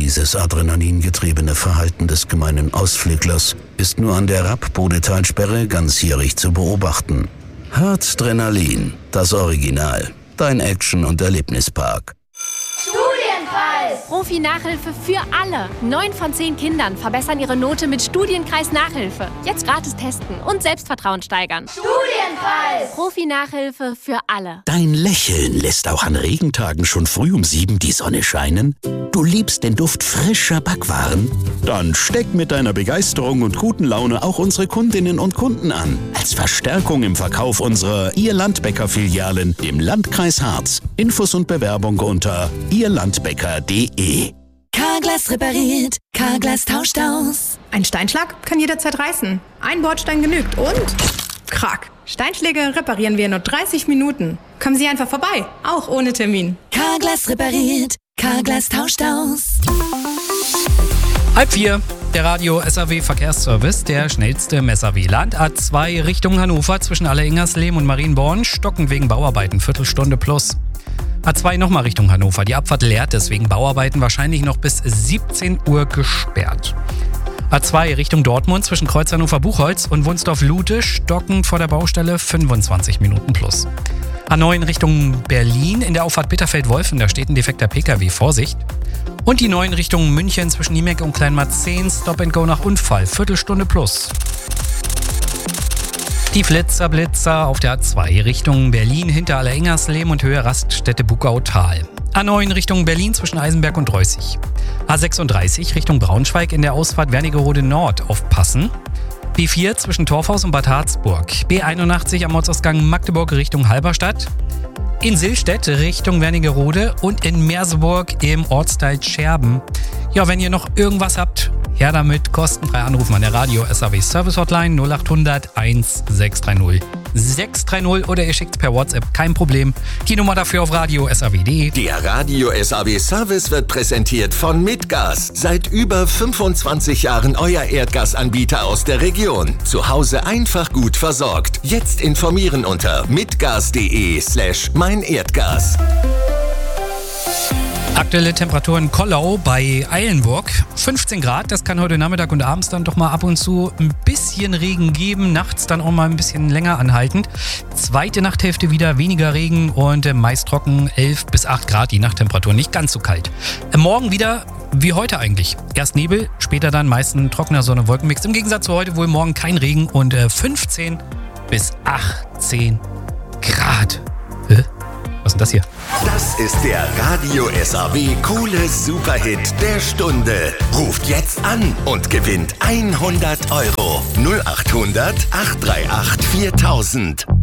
Dieses adrenalingetriebene Verhalten des gemeinen Ausflüglers ist nur an der Rapp-Bodetalsperre ganzjährig zu beobachten. Herzdrenalin, das Original. Dein Action- und Erlebnispark. Studienkreis! Profi-Nachhilfe für alle. 9 von 10 Kindern verbessern ihre Note mit Studienkreis-Nachhilfe. Jetzt gratis testen und Selbstvertrauen steigern. Studienkreis! Profi-Nachhilfe für alle. Dein Lächeln lässt auch an Regentagen schon früh um 7 die Sonne scheinen? Du liebst den Duft frischer Backwaren? Dann steck mit deiner Begeisterung und guten Laune auch unsere Kundinnen und Kunden an. Als Verstärkung im Verkauf unserer Ihr Landbäcker-Filialen im Landkreis Harz. Infos und Bewerbung unter ihrlandbäcker.de. Carglass repariert, Carglass tauscht aus. Ein Steinschlag kann jederzeit reißen. Ein Bordstein genügt und... Krack. Steinschläge reparieren wir in nur 30 Minuten. Kommen Sie einfach vorbei, auch ohne Termin. Carglass repariert, Carglass tauscht aus. 3:30, der Radio SAW Verkehrsservice, der schnellste im SAW-Land. A2 Richtung Hannover zwischen Alleingerslehm und Marienborn, stockend wegen Bauarbeiten, Viertelstunde plus. A2 nochmal Richtung Hannover, die Abfahrt leert, deswegen Bauarbeiten wahrscheinlich noch bis 17 Uhr gesperrt. A2 Richtung Dortmund zwischen Kreuz Hannover-Buchholz und Wunsdorf-Lute, stockend vor der Baustelle, 25 Minuten plus. A9 Richtung Berlin in der Auffahrt Bitterfeld-Wolfen, da steht ein defekter PKW, Vorsicht. Und die 9 Richtung München zwischen Niemek und Kleinmarzehn, Stop and Go nach Unfall, Viertelstunde plus. Die Blitzer auf der A2 Richtung Berlin hinter Alleingerslehm und Höhe Raststätte Buckautal. A9 Richtung Berlin zwischen Eisenberg und Reußig. A36 Richtung Braunschweig in der Ausfahrt Wernigerode Nord aufpassen. B4 zwischen Torfhaus und Bad Harzburg. B81 am Ortsausgang Magdeburg Richtung Halberstadt. In Sillstedt Richtung Wernigerode und in Merseburg im Ortsteil Scherben. Ja, wenn ihr noch irgendwas habt, her damit, kostenfrei anrufen an der Radio SAW Service Hotline 0800 1630 630 oder ihr schickt per WhatsApp, kein Problem. Die Nummer dafür auf radio.saw.de. Der Radio SAW Service wird präsentiert von Mitgas. Seit über 25 Jahren euer Erdgasanbieter aus der Region. Zu Hause einfach gut versorgt. Jetzt informieren unter mitgas.de/meinerdgas. Aktuelle Temperatur in Kollau bei Eilenburg, 15 Grad. Das kann heute Nachmittag und abends dann doch mal ab und zu ein bisschen Regen geben. Nachts dann auch mal ein bisschen länger anhaltend. Zweite Nachthälfte wieder weniger Regen und meist trocken, 11 bis 8 Grad die Nachttemperatur. Nicht ganz so kalt. Morgen wieder wie heute eigentlich. Erst Nebel, später dann meist ein trockener Sonne-Wolkenmix. Im Gegensatz zu heute wohl morgen kein Regen und 15 bis 18 Grad. Was ist denn das hier? Das ist der Radio SAW Coole Superhit der Stunde. Ruft jetzt an und gewinnt 100 €. 0800 838 4000.